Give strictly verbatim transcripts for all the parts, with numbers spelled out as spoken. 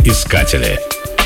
Искатели.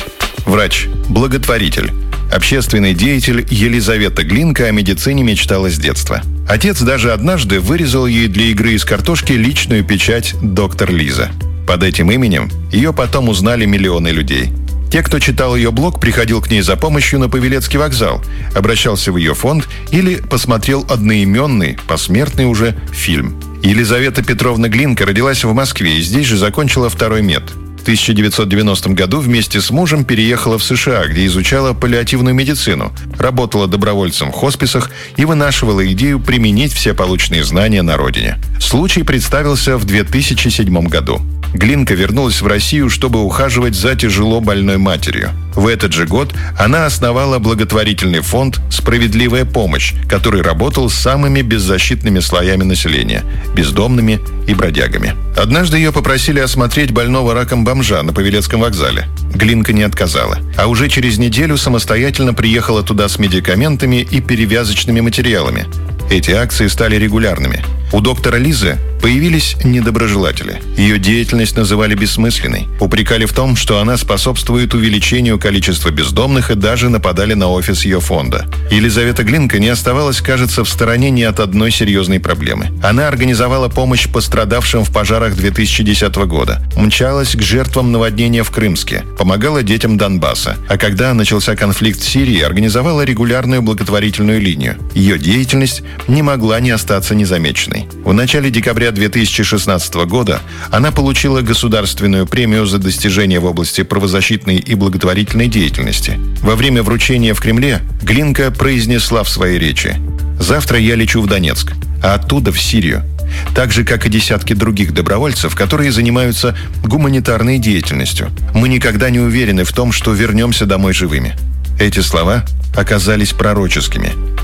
Врач, благотворитель, общественный деятель Елизавета Глинка о медицине мечтала с детства. Отец даже однажды вырезал ей для игры из картошки личную печать «Доктор Лиза». Под этим именем ее потом узнали миллионы людей. Те, кто читал ее блог, приходил к ней за помощью на Павелецкий вокзал, обращался в ее фонд или посмотрел одноименный, посмертный уже, фильм. Елизавета Петровна Глинка родилась в Москве и здесь же закончила второй мед. В тысяча девятьсот девяностом году вместе с мужем переехала в США, где изучала паллиативную медицину, работала добровольцем в хосписах и вынашивала идею применить все полученные знания на родине. Случай представился в две тысячи седьмом году. Глинка вернулась в Россию, чтобы ухаживать за тяжело больной матерью. В этот же год она основала благотворительный фонд «Справедливая помощь», который работал с самыми беззащитными слоями населения – бездомными и бродягами. Однажды ее попросили осмотреть больного раком бомжа на Павелецком вокзале. Глинка не отказала, а уже через неделю самостоятельно приехала туда с медикаментами и перевязочными материалами. Эти акции стали регулярными. У доктора Лизы появились недоброжелатели. Ее деятельность называли бессмысленной. Упрекали в том, что она способствует увеличению количества бездомных и даже нападали на офис ее фонда. Елизавета Глинка не оставалась, кажется, в стороне ни от одной серьезной проблемы. Она организовала помощь пострадавшим в пожарах две тысячи десятого года, мчалась к жертвам наводнения в Крымске, помогала детям Донбасса. А когда начался конфликт в Сирии, организовала регулярную благотворительную линию. Ее деятельность не могла не остаться незамеченной. В начале декабря две тысячи шестнадцатого года она получила государственную премию за достижения в области правозащитной и благотворительной деятельности. Во время вручения в Кремле Глинка произнесла в своей речи: «Завтра я лечу в Донецк, а оттуда в Сирию. Так же, как и десятки других добровольцев, которые занимаются гуманитарной деятельностью. Мы никогда не уверены в том, что вернемся домой живыми». Эти слова оказались пророческими.